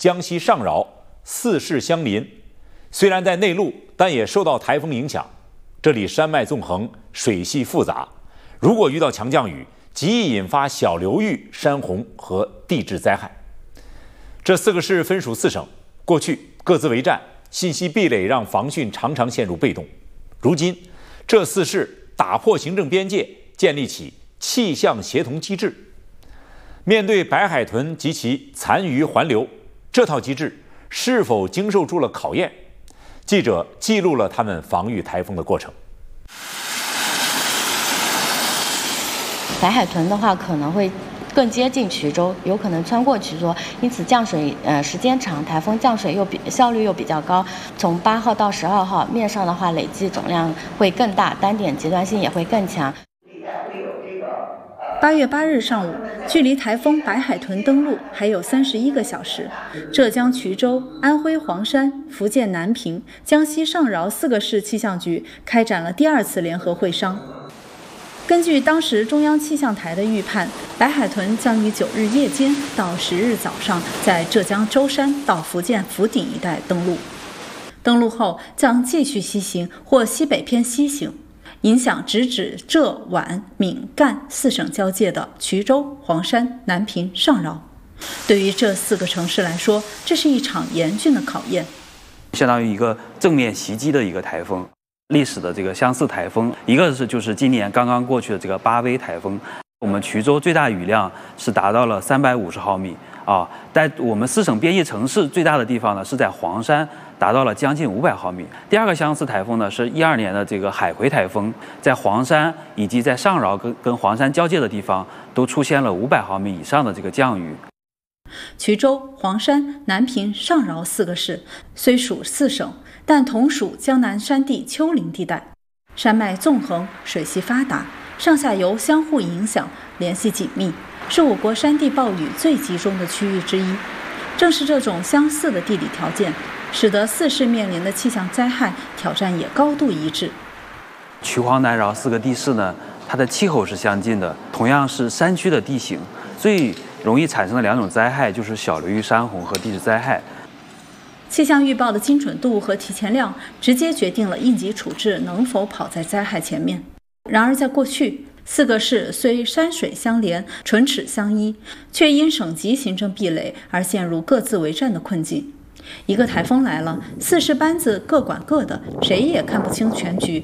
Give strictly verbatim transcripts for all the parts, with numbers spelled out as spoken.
江西上饶四市相邻，虽然在内陆，但也受到台风影响。这里山脉纵横，水系复杂，如果遇到强降雨，极易引发小流域、山洪和地质灾害。这四个市分属四省，过去各自为战，信息壁垒让防汛常常陷入被动。如今，这四市打破行政边界，建立起气象协同机制。面对白海豚及其残余环流，这套机制是否经受住了考验？记者记录了他们防御台风的过程。 白海豚的话可能会更接近衢州，有可能穿过衢州，因此降水呃时间长，台风降水又比效率又比较高。从八号到十二号，面上的话累计总量会更大，单点极端性也会更强。 八月八日上午，距离台风白海豚登陆还有三十一个小时。浙江衢州、安徽黄山、福建南平、江西上饶四个市气象局开展了第二次联合会商。根据当时中央气象台的预判，白海豚将于九日夜间到十日早上在浙江舟山到福建福鼎一带登陆。登陆后将继续西行或西北偏西行，影响直指浙皖闽赣四省交界的衢州、黄山、南平、上饶。对于这四个城市来说，这是一场严峻的考验， 相当于一个正面袭击的一个台风。历史的这个相似台风，一个是就是今年刚刚过去的这个八威台风，我们衢州最大雨量是达到了三百五十毫米啊，在我们四省边界城市最大的地方呢是在黄山，达到了将近五百毫米。第二个相似台风呢是一二年的这个海葵台风，在黄山以及在上饶跟跟黄山交界的地方都出现了五百毫米以上的这个降雨。 衢州、黄山、南平、上饶四个市虽属四省，但同属江南山地丘陵地带，山脉纵横，水系发达，上下游相互影响，联系紧密，是我国山地暴雨最集中的区域之一。正是这种相似的地理条件，使得四市面临的气象灾害挑战也高度一致。 衢黄南饶四个地市呢，它的气候是相近的，同样是山区的地形，最容易产生的两种灾害就是小流域山洪和地质灾害。 气象预报的精准度和提前量直接决定了应急处置能否跑在灾害前面。然而在过去，四个市虽山水相连、唇齿相依，却因省级行政壁垒而陷入各自为战的困境。一个台风来了，四市班子各管各的，谁也看不清全局。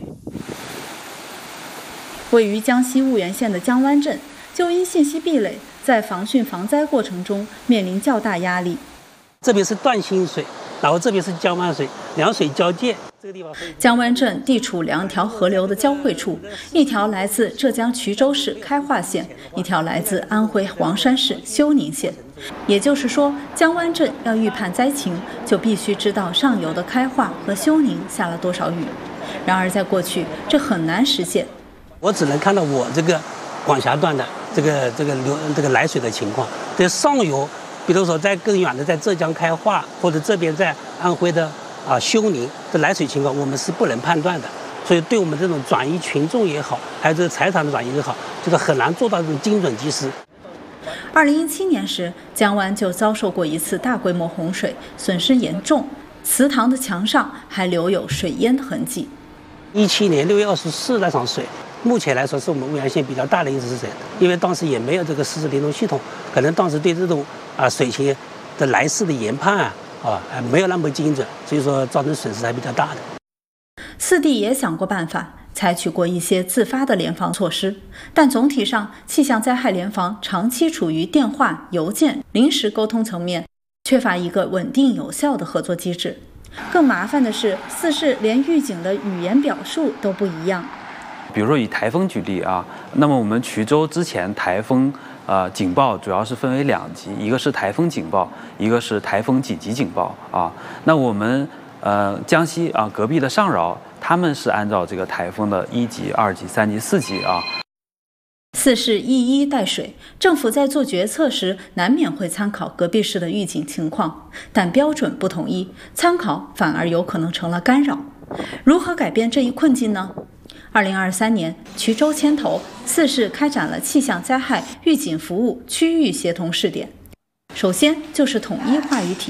位于江西婺源县的江湾镇，就因信息壁垒，在防汛防灾过程中面临较大压力。 这边是断心水，然后这边是江湾水，两水交界。这个地方江湾镇地处两条河流的交汇处，一条来自浙江衢州市开化县，一条来自安徽黄山市休宁县。也就是说，江湾镇要预判灾情，就必须知道上游的开化和休宁下了多少雨。然而在过去，这很难实现。 我只能看到我这个管辖段的这个这个流这个来水的情况，在上游。比如说，在更远的，在浙江开化，或者这边在安徽的啊休宁的来水情况，我们是不能判断的。所以，对我们这种转移群众也好，还有这个财产的转移也好，就是很难做到这种精准及时。 二零一七年时，江湾就遭受过一次大规模洪水，损失严重，祠堂的墙上还留有水淹的痕迹。 一七年六月二十四那场水。目前来说，是我们婺源县比较大的一次水，因为当时也没有这个实时联动系统，可能当时对这种啊水情的来势的研判啊啊没有那么精准，所以说造成损失还比较大的。 四地也想过办法，采取过一些自发的联防措施，但总体上，气象灾害联防长期处于电话、邮件、临时沟通层面，缺乏一个稳定有效的合作机制。更麻烦的是，四市连预警的语言表述都不一样。 比如说以台风举例啊，那么我们衢州之前台风呃警报主要是分为两级，一个是台风警报，一个是台风紧急警报啊。那我们呃江西啊隔壁的上饶，他们是按照这个台风的一级、二级、三级、四级啊。 四市一一带水，政府在做决策时难免会参考隔壁市的预警情况，但标准不统一，参考反而有可能成了干扰。如何改变这一困境呢？二零二三年，衢州牵头，四市开展了气象灾害预警服务区域协同试点。首先就是统一话语体